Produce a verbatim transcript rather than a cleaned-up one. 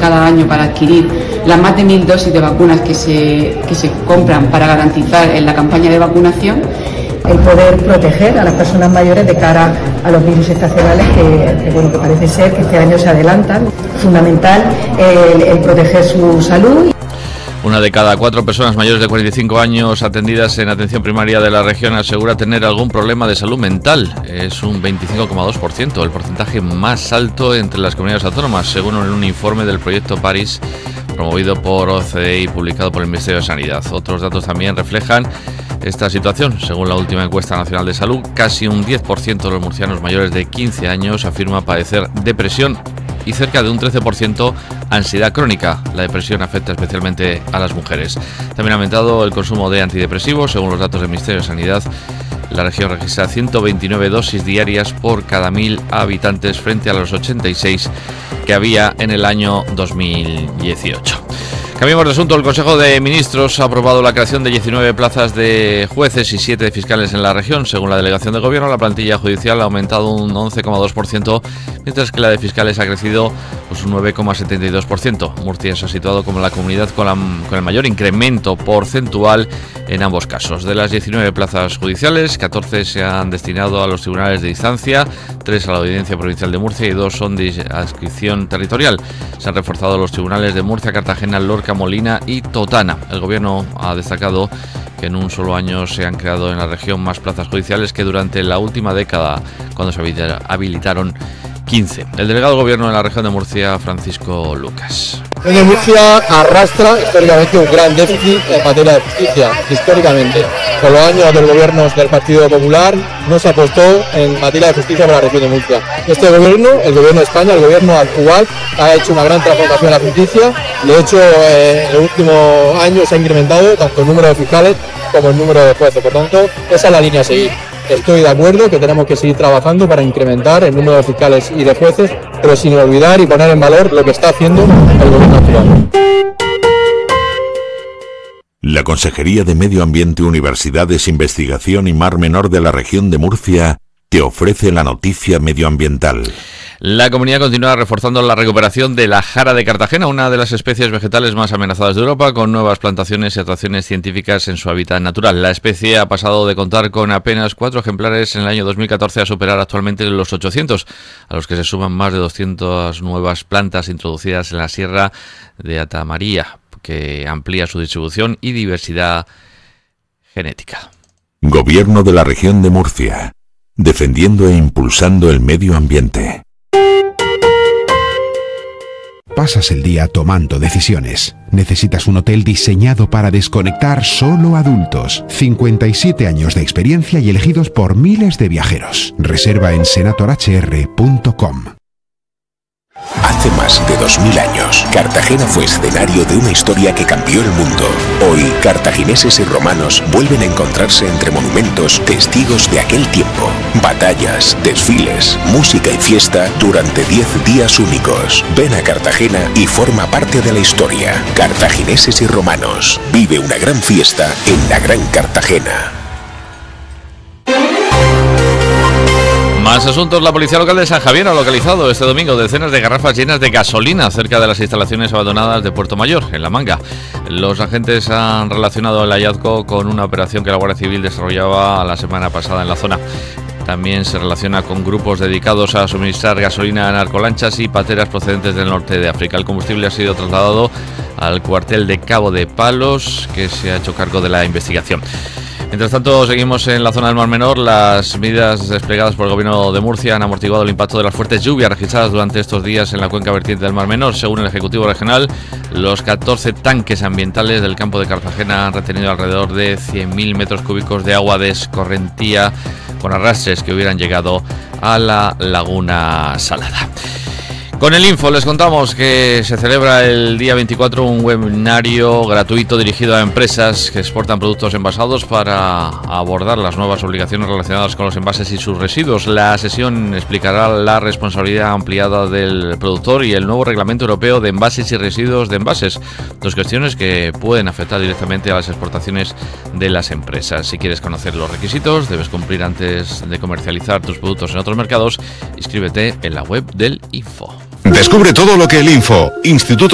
cada año para adquirir las más de mil dosis de vacunas que se, que se compran para garantizar en la campaña de vacunación. El poder proteger a las personas mayores de cara a los virus estacionales que, que, bueno, que parece ser que este año se adelantan. Fundamental el, el proteger su salud. Una de cada cuatro personas mayores de cuarenta y cinco años atendidas en atención primaria de la región asegura tener algún problema de salud mental. Es un veinticinco coma dos por ciento, el porcentaje más alto entre las comunidades autónomas, según un informe del proyecto Paris promovido por O C D E y publicado por el Ministerio de Sanidad. Otros datos también reflejan esta situación. Según la última encuesta nacional de salud, casi un diez por ciento de los murcianos mayores de quince años afirma padecer depresión y cerca de un trece por ciento ansiedad crónica. La depresión afecta especialmente a las mujeres. También ha aumentado el consumo de antidepresivos. Según los datos del Ministerio de Sanidad, la región registra ciento veintinueve dosis diarias por cada mil habitantes frente a los ochenta y seis que había en el año dos mil dieciocho. Cambiamos de asunto. El Consejo de Ministros ha aprobado la creación de diecinueve plazas de jueces y siete de fiscales en la región. Según la delegación de gobierno, la plantilla judicial ha aumentado un once coma dos por ciento, mientras que la de fiscales ha crecido pues, un nueve coma setenta y dos por ciento. Murcia se ha situado como la comunidad con, la, con el mayor incremento porcentual en ambos casos. De las diecinueve plazas judiciales, catorce se han destinado a los tribunales de instancia, tres a la Audiencia Provincial de Murcia y dos son de adscripción territorial. Se han reforzado los tribunales de Murcia, Cartagena, Lorca, Molina y Totana. El gobierno ha destacado que en un solo año se han creado en la región más plazas judiciales que durante la última década, cuando se habilitaron quince. El delegado del gobierno en la región de Murcia, Francisco Lucas. La región de Murcia arrastra históricamente un gran déficit en materia de justicia. Históricamente, por los años de los gobiernos del Partido Popular, no se apostó en materia de justicia para la región de Murcia. Este gobierno, el gobierno de España, el gobierno actual, ha hecho una gran transformación en la justicia. De hecho, eh, en los últimos años se ha incrementado tanto el número de fiscales como el número de jueces. Por tanto, esa es la línea a seguir. Estoy de acuerdo que tenemos que seguir trabajando para incrementar el número de fiscales y de jueces, pero sin olvidar y poner en valor lo que está haciendo el gobierno actual. La Consejería de Medio Ambiente, Universidades, Investigación y Mar Menor de la región de Murcia te ofrece la noticia medioambiental. La comunidad continúa reforzando la recuperación de la jara de Cartagena, una de las especies vegetales más amenazadas de Europa, con nuevas plantaciones y actuaciones científicas en su hábitat natural. La especie ha pasado de contar con apenas cuatro ejemplares en el año dos mil catorce a superar actualmente los ochocientos, a los que se suman más de doscientas nuevas plantas introducidas en la Sierra de Atamaría, que amplía su distribución y diversidad genética. Gobierno de la región de Murcia, defendiendo e impulsando el medio ambiente. Pasas el día tomando decisiones. Necesitas un hotel diseñado para desconectar solo adultos. cincuenta y siete años de experiencia y elegidos por miles de viajeros. Reserva en senator h r punto com. Hace más de dos mil años, Cartagena fue escenario de una historia que cambió el mundo. Hoy, cartagineses y romanos vuelven a encontrarse entre monumentos, testigos de aquel tiempo. Batallas, desfiles, música y fiesta durante diez días únicos. Ven a Cartagena y forma parte de la historia. Cartagineses y romanos. Vive una gran fiesta en la Gran Cartagena. Más asuntos. La policía local de San Javier ha localizado este domingo decenas de garrafas llenas de gasolina cerca de las instalaciones abandonadas de Puerto Mayor, en La Manga. Los agentes han relacionado el hallazgo con una operación que la Guardia Civil desarrollaba la semana pasada en la zona. También se relaciona con grupos dedicados a suministrar gasolina a narcolanchas y pateras procedentes del norte de África. El combustible ha sido trasladado al cuartel de Cabo de Palos, que se ha hecho cargo de la investigación. Mientras tanto, seguimos en la zona del Mar Menor. Las medidas desplegadas por el Gobierno de Murcia han amortiguado el impacto de las fuertes lluvias registradas durante estos días en la cuenca vertiente del Mar Menor. Según el Ejecutivo Regional, los catorce tanques ambientales del campo de Cartagena han retenido alrededor de cien mil metros cúbicos de agua de escorrentía con arrastres que hubieran llegado a la Laguna Salada. Con el Info les contamos que se celebra el día veinticuatro un webinario gratuito dirigido a empresas que exportan productos envasados para abordar las nuevas obligaciones relacionadas con los envases y sus residuos. La sesión explicará la responsabilidad ampliada del productor y el nuevo reglamento europeo de envases y residuos de envases, dos cuestiones que pueden afectar directamente a las exportaciones de las empresas. Si quieres conocer los requisitos, debes cumplir antes de comercializar tus productos en otros mercados. Inscríbete en la web del Info. Descubre todo lo que el Info, Instituto